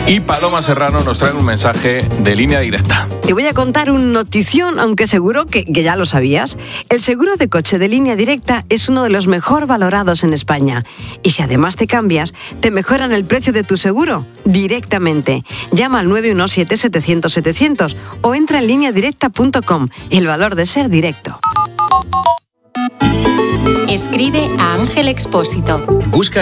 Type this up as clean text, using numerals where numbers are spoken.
Y Paloma Serrano nos trae un mensaje de Línea Directa. Te voy a contar una notición, aunque seguro que ya lo sabías. El seguro de coche de Línea Directa es uno de los mejor valorados en España. Y si además te cambias, te mejoran el precio de tu seguro directamente. Llama al 917-700-700 o entra en lineadirecta.com. El valor de ser directo. Escribe a Ángel Expósito. Busca